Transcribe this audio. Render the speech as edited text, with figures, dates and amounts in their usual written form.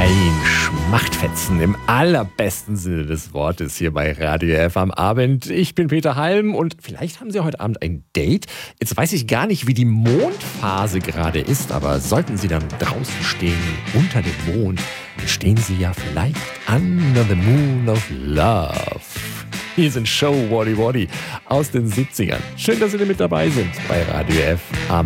Ein Schmachtfetzen im allerbesten Sinne des Wortes hier bei Radio F am Abend. Ich bin Peter Halm und vielleicht haben Sie heute Abend ein Date. Jetzt weiß ich gar nicht, wie die Mondphase gerade ist, aber sollten Sie dann draußen stehen, unter dem Mond, dann stehen Sie ja vielleicht under the moon of love. Hier sind Show Wadi Wadi aus den 70ern. Schön, dass Sie mit dabei sind bei Radio F am